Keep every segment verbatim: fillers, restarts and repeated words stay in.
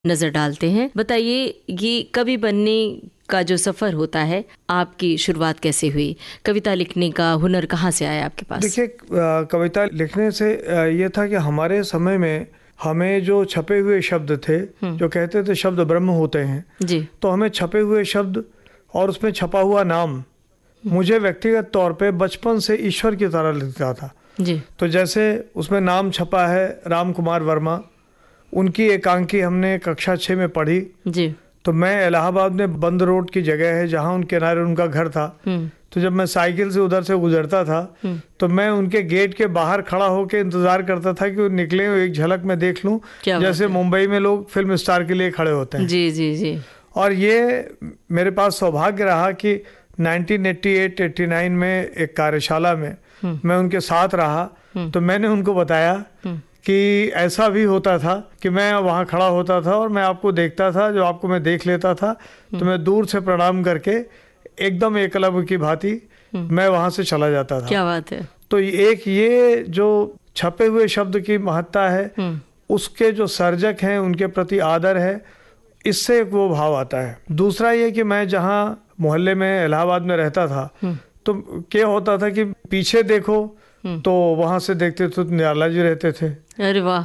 नजर डालते हैं। बताइए, ये कवि बनने का जो सफर होता है, आपकी शुरुआत कैसे हुई? कविता लिखने का हुनर कहाँ से आया आपके पास? देखिए, कविता लिखने से ये था कि हमारे समय में हमें जो छपे हुए शब्द थे, जो कहते थे शब्द ब्रह्म होते हैं जी, तो हमें छपे हुए शब्द और उसमें छपा हुआ नाम मुझे व्यक्तिगत तौर पे बचपन से ईश्वर की तरह लगता था जी। तो जैसे उसमें नाम छपा है राम कुमार वर्मा, उनकी एकांकी हमने कक्षा छः में पढ़ी जी। तो मैं इलाहाबाद में बंद रोड की जगह है जहाँ उनके किनारे उनका घर था, तो जब मैं साइकिल से उधर से गुजरता था तो मैं उनके गेट के बाहर खड़ा होकर इंतजार करता था कि वो निकले, एक झलक में देख लूं, जैसे मुंबई में लोग फिल्म स्टार के लिए खड़े होते हैं जी जी जी। और ये मेरे पास सौभाग्य रहा कि nineteen eighty eight eighty nine में एक कार्यशाला में मैं उनके साथ रहा, तो मैंने उनको बताया कि ऐसा भी होता था कि मैं वहाँ खड़ा होता था और मैं आपको देखता था, जो आपको मैं देख लेता था तो मैं दूर से प्रणाम करके एकदम एकलव्य की भांति मैं वहाँ से चला जाता था। क्या बात है। तो एक ये जो छपे हुए शब्द की महत्ता है, उसके जो सर्जक हैं उनके प्रति आदर है, इससे एक वो भाव आता है। दूसरा ये कि मैं जहाँ मोहल्ले में इलाहाबाद में रहता था तो क्या होता था कि पीछे देखो तो वहां से देखते तो निराला जी रहते थे, अरे वाह।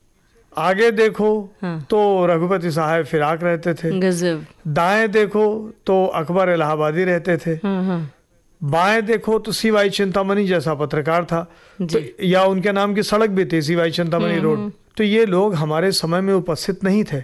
आगे देखो हाँ। तो रघुपति साहब फिराक रहते थे, गजब। दाएं देखो तो अकबर इलाहाबादी रहते थे, हाँ हाँ। बाएं देखो तो सीवाई चिंतामणि जैसा पत्रकार था, तो या उनके नाम की सड़क भी थी सीवाई चिंतामणि रोड। तो ये लोग हमारे समय में उपस्थित नहीं थे,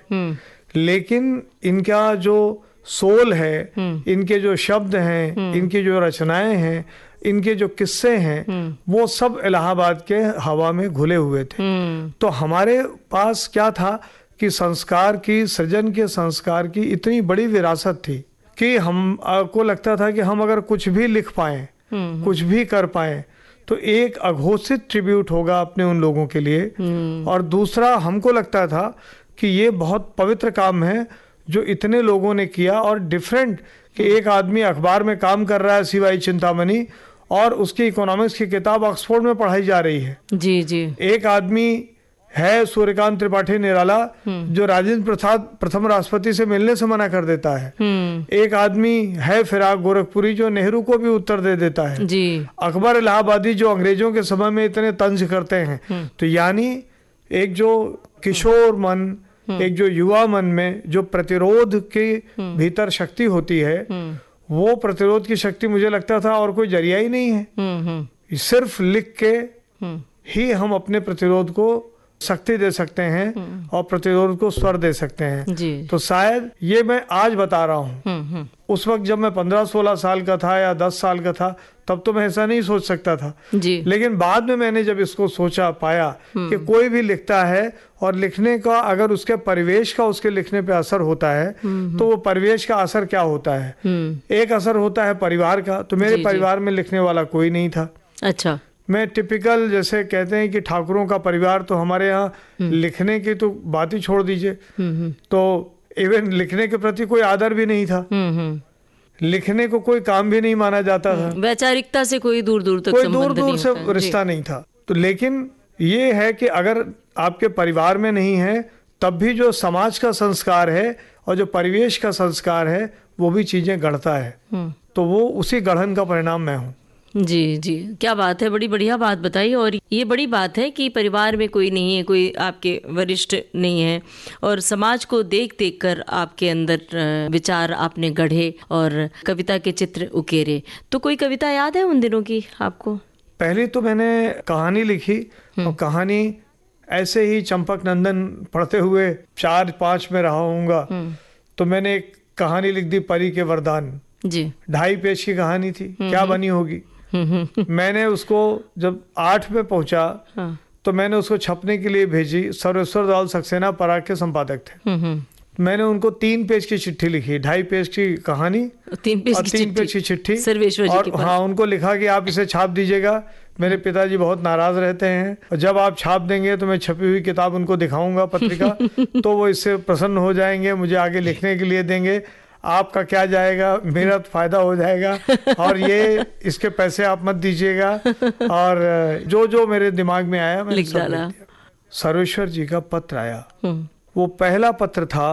लेकिन इनका जो सोल है, इनके जो शब्द हैं, इनकी जो रचनाएं हैं, इनके जो किस्से हैं, वो सब इलाहाबाद के हवा में घुले हुए थे। तो हमारे पास क्या था कि संस्कार की, सृजन के संस्कार की इतनी बड़ी विरासत थी कि हम को लगता था कि हम अगर कुछ भी लिख पाए, कुछ भी कर पाए तो एक अघोषित ट्रिब्यूट होगा अपने उन लोगों के लिए। और दूसरा हमको लगता था कि ये बहुत पवित्र काम है जो इतने लोगों ने किया, और डिफरेंट कि एक आदमी अखबार में काम कर रहा है सीवाई चिंतामणि और उसकी इकोनॉमिक्स की किताब ऑक्सफोर्ड में पढ़ाई जा रही है जी जी। एक आदमी है सूर्यकांत त्रिपाठी निराला जो राजेंद्र प्रसाद प्रथम राष्ट्रपति से मिलने से मना कर देता है। एक आदमी है फिराक गोरखपुरी जो नेहरू को भी उत्तर दे देता है जी। अकबर इलाहाबादी जो अंग्रेजों के समय में इतने तंज करते हैं। तो यानी एक जो किशोर मन, एक जो युवा मन में जो प्रतिरोध के भीतर शक्ति होती है, वो प्रतिरोध की शक्ति मुझे लगता था और कोई जरिया ही नहीं है। सिर्फ लिख के ही हम अपने प्रतिरोध को शक्ति दे सकते हैं और प्रतिरोध को स्वर दे सकते हैं जी। तो शायद ये मैं आज बता रहा हूँ, उस वक्त जब मैं पंद्रह सोलह साल का था या दस साल का था तब तो मैं ऐसा नहीं सोच सकता था जी। लेकिन बाद में मैंने जब इसको सोचा पाया कि कोई भी लिखता है और लिखने का अगर उसके परिवेश का उसके लिखने पे असर होता है तो वो परिवेश का असर क्या होता है। एक असर होता है परिवार का, तो मेरे जी, परिवार जी। में लिखने वाला कोई नहीं था। अच्छा। मैं टिपिकल, जैसे कहते हैं कि ठाकुरों का परिवार, तो हमारे यहाँ लिखने की तो बात ही छोड़ दीजिए, तो इवन लिखने के प्रति कोई आदर भी नहीं था, लिखने को कोई काम भी नहीं माना जाता था, वैचारिकता से कोई दूर दूर तक कोई दूर दूर से रिश्ता नहीं था। तो लेकिन ये है कि अगर आपके परिवार में नहीं है तब भी जो समाज का संस्कार है और जो परिवेश का संस्कार है वो भी चीजें गढ़ता है, तो वो उसी गढ़न का परिणाम मैं हूँ जी जी। क्या बात है, बड़ी बढ़िया बात बताई। और ये बड़ी बात है कि परिवार में कोई नहीं है, कोई आपके वरिष्ठ नहीं है, और समाज को देख देख कर आपके अंदर विचार आपने गढ़े और कविता के चित्र उकेरे। तो कोई कविता याद है उन दिनों की आपको? पहले तो मैंने कहानी लिखी, और कहानी ऐसे ही चंपक नंदन पढ़ते हुए चार पाँच में रहा हूँगा, तो मैंने एक कहानी लिख दी परी के वरदान जी। ढाई पेज की कहानी थी, क्या बनी होगी। मैंने उसको जब आठ में पहुंचा हाँ। तो मैंने उसको छपने के लिए भेजी। सर्वेश्वर दाल सक्सेना पराग के संपादक थे। मैंने उनको तीन पेज की चिट्ठी लिखी, ढाई पेज की कहानी, तीन पेज और की तीन पेज की चिट्ठी, सर्वेश्वर जी और के हाँ उनको लिखा कि आप इसे छाप दीजिएगा। मेरे पिताजी बहुत नाराज रहते हैं, और जब आप छाप देंगे तो मैं छपी हुई किताब उनको दिखाऊंगा, पत्रिका तो वो इससे प्रसन्न हो जाएंगे, मुझे आगे लिखने के लिए देंगे। आपका क्या जाएगा, मेरा तो फायदा हो जाएगा, और ये इसके पैसे आप मत दीजिएगा। और जो जो मेरे दिमाग में आया मैंने लिख डाला। सर्वेश्वर जी का पत्र आया, वो पहला पत्र था